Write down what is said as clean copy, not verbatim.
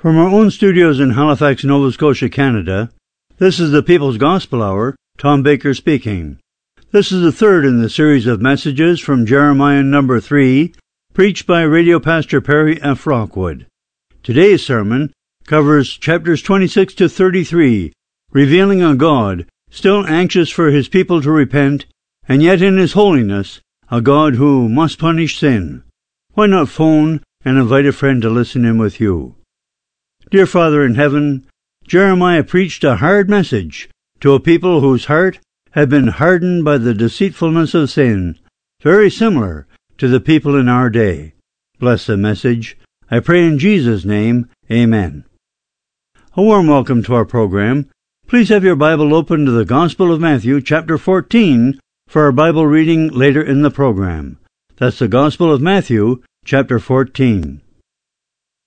From our own studios in Halifax, Nova Scotia, Canada, this is the People's Gospel Hour. Tom Baker speaking. This is the third in the series of messages from Jeremiah number 3, preached by Radio Pastor Perry F. Rockwood. Today's sermon covers chapters 26 to 33, revealing a God still anxious for his people to repent, and yet in his holiness, a God who must punish sin. Why not phone and invite a friend to listen in with you? Dear Father in heaven, Jeremiah preached a hard message to a people whose heart had been hardened by the deceitfulness of sin, very similar to the people in our day. Bless the message. I pray in Jesus' name, amen. A warm welcome to our program. Please have your Bible open to the Gospel of Matthew, chapter 14, for our Bible reading later in the program. That's the Gospel of Matthew, chapter 14.